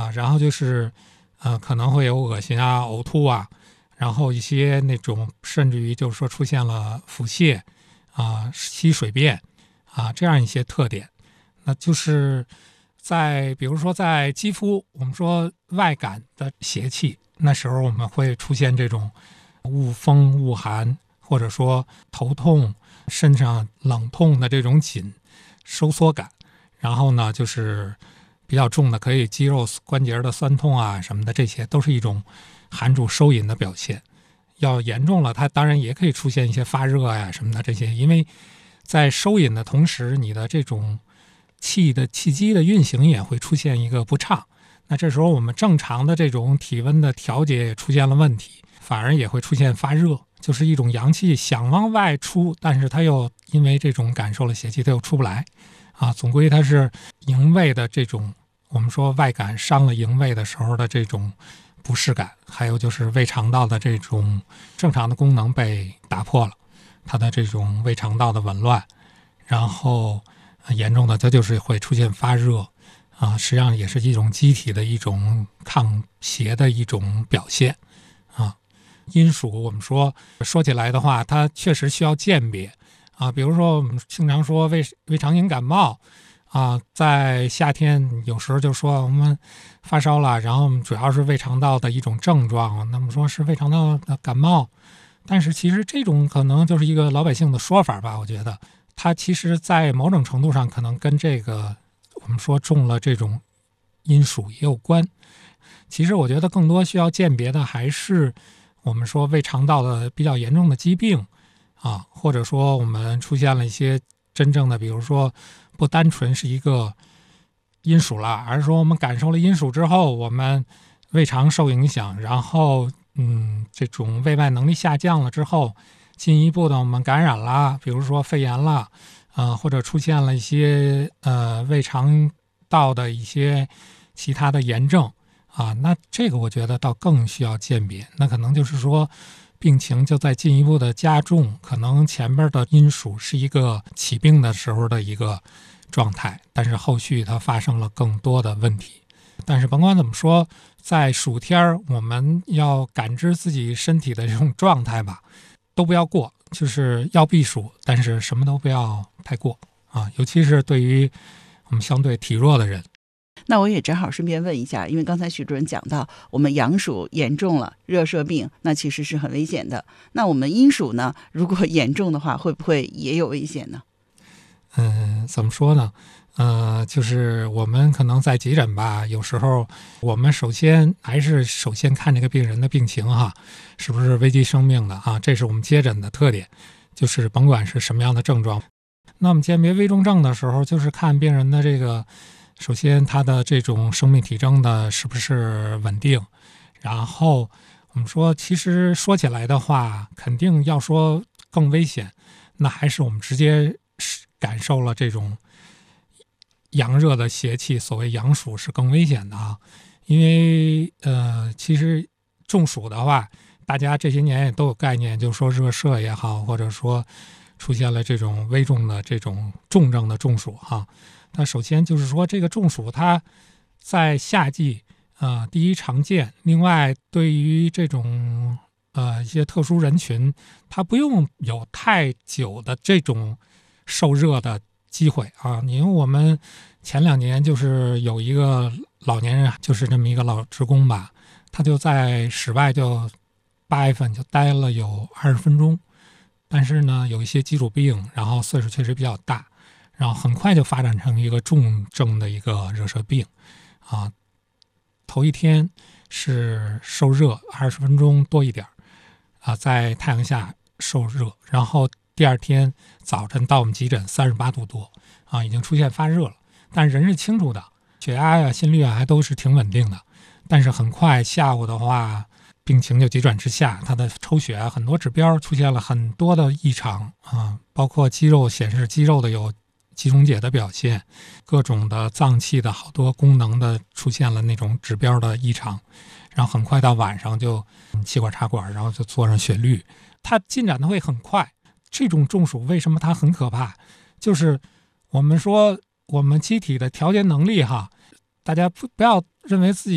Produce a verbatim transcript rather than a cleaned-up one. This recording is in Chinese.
啊，然后就是呃可能会有恶心啊、呕吐啊，然后一些那种甚至于就是说出现了腹泻啊、稀水便啊这样一些特点。那就是在比如说在肌肤，我们说外感的邪气，那时候我们会出现这种恶风恶寒，或者说头痛、身上冷痛的这种紧收缩感，然后呢就是比较重的可以肌肉关节的酸痛啊什么的，这些都是一种寒主收引的表现。要严重了，它当然也可以出现一些发热呀什么的这些，因为在收引的同时，你的这种气的气机的运行也会出现一个不畅，那这时候我们正常的这种体温的调节也出现了问题，反而也会出现发热，就是一种阳气想往外出，但是它又因为这种感受了邪气，它又出不来啊。总归它是营卫的这种，我们说外感伤了营卫的时候的这种不适感，还有就是胃肠道的这种正常的功能被打破了，它的这种胃肠道的紊乱，然后严重的它就是会出现发热啊，实际上也是一种机体的一种抗邪的一种表现啊。阴暑我们说说起来的话，它确实需要鉴别啊，比如说我们经常说胃胃肠型感冒啊，在夏天有时候就说我们发烧了，然后主要是胃肠道的一种症状，那么说是胃肠道的感冒，但是其实这种可能就是一个老百姓的说法吧，我觉得它其实在某种程度上可能跟这个我们说中了这种阴暑也有关。其实我觉得更多需要鉴别的还是我们说胃肠道的比较严重的疾病啊，或者说我们出现了一些真正的，比如说不单纯是一个阴暑了，而是说我们感受了阴暑之后，我们胃肠受影响，然后嗯，这种胃外能力下降了之后，进一步的我们感染了，比如说肺炎了，呃，或者出现了一些呃胃肠道的一些其他的炎症啊，那这个我觉得倒更需要鉴别。那可能就是说病情就在进一步的加重，可能前边的阴暑是一个起病的时候的一个状态，但是后续它发生了更多的问题。但是甭管怎么说，在暑天我们要感知自己身体的这种状态吧，都不要过，就是要避暑，但是什么都不要太过啊，尤其是对于我们相对体弱的人。 那我也正好顺便问一下，因为刚才徐主任讲到，我们阳暑严重了，热射病，那其实是很危险的。那我们阴暑呢，如果严重的话，会不会也有危险呢？ 嗯，怎么说呢？呃，就是我们可能在急诊吧，有时候我们首先还是首先看这个病人的病情哈，是不是危及生命的啊？这是我们接诊的特点，就是甭管是什么样的症状。那么鉴别危重症的时候，就是看病人的这个，首先他的这种生命体征的是不是稳定，然后我们说，其实说起来的话，肯定要说更危险，那还是我们直接感受了这种阳热的邪气，所谓阳暑是更危险的啊。因为呃，其实中暑的话，大家这些年也都有概念，就是说热射也好，或者说出现了这种危重的这种重症的中暑哈。那首先就是说，这个中暑它在夏季啊、呃，第一常见，另外对于这种呃一些特殊人群，它不用有太久的这种受热的机会啊。因为我们前两年就是有一个老年人，就是这么一个老职工吧，他就在室外就八月份就待了有二十分钟，但是呢有一些基础病，然后岁数确实比较大，然后很快就发展成一个重症的一个热射病啊。头一天是受热二十分钟多一点啊，在太阳下受热，然后第二天早晨到我们急诊三十八度多啊，已经出现发热了，但人是清楚的，血压呀、心率啊还都是挺稳定的，但是很快下午的话，病情就急转直下，他的抽血啊很多指标出现了很多的异常啊，包括肌肉显示肌肉的有肌溶解的表现，各种的脏器的好多功能的出现了那种指标的异常，然后很快到晚上就气管插管，然后就做上血滤，它进展的会很快。这种中暑为什么它很可怕？就是我们说我们机体的调节能力哈，大家不不要认为自己